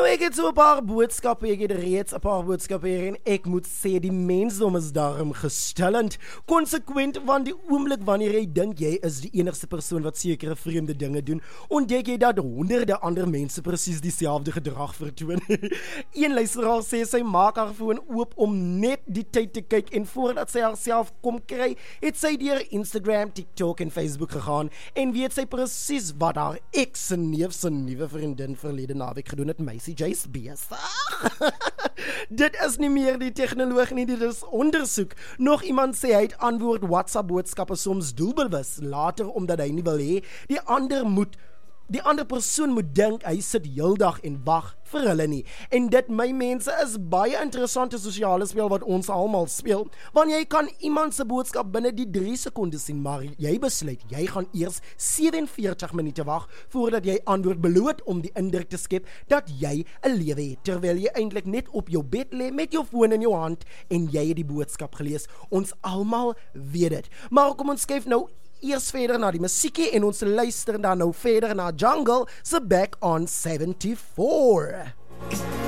ek het so 'n paar boodskappe, ek het reeds 'n paar boodskappe hier en ek moet sê die mensdom is daarom gestellend, konsekwent van die oomblik wanneer jy dink jy is die enigste persoon wat sekere vreemde dinge doen, ontdek jy dat honderde ander mense presies dieselfde gedrag vertoon. Een luisteraar sê sy maak haar foon oop om net die tyd te kyk en voordat sy haarself kom kry, het sy deur Instagram, TikTok en Facebook gegaan en weet sy presies wat haar ex se neef se nuwe vriendin verlede naweek gedoen het. Meisie J's besig. Dit is nie meer die tegnologie nie, dit is ondersoek. Nog iemand sê hy het antwoord WhatsApp boodskappe soms doelbewus, later omdat hy nie wil hê die ander persoon moet dink hy sit heeldag en wag vir hulle nie. En dit, my mense, is baie interessante sosiale spel wat ons almal speel, want jy kan iemand se boodskap binne die 3 sekondes sien, maar jy besluit, jy gaan eers 47 minute wag voordat jy antwoord, bloot om die indruk te skep dat jy 'n lewe het, terwyl jy eintlik net op jou bed lê met jou foon in jou hand en jy het die boodskap gelees. Ons almal weet dit. Maar kom ons skuif nou eers verder na die musiekie en ons luister dan nou verder na Jungle se Back on 74.